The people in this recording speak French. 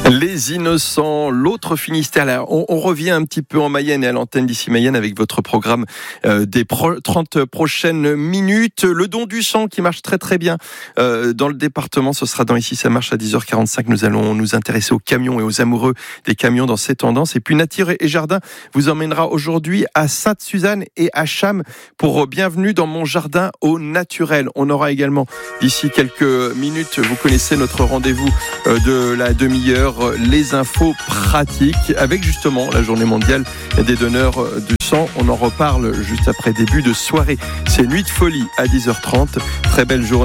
Les innocents, l'autre Finistère. Là, on revient un petit peu en Mayenne et à l'antenne d'ici Mayenne avec votre programme des 30 prochaines minutes. Le don du sang qui marche très très bien dans le département. Ce sera dans Ici ça marche à 10h45. Nous allons nous intéresser aux camions et aux amoureux des camions dans ces tendances. Et puis Nature et Jardin vous emmènera aujourd'hui à Sainte-Suzanne et à Cham pour Bienvenue dans mon jardin au naturel. On aura également d'ici quelques minutes, vous connaissez notre rendez-vous de la demi-heure, les infos pratiques avec justement la journée mondiale des donneurs du sang. On en reparle juste après début de soirée. C'est Nuit de folie à 10h30. Très belle journée.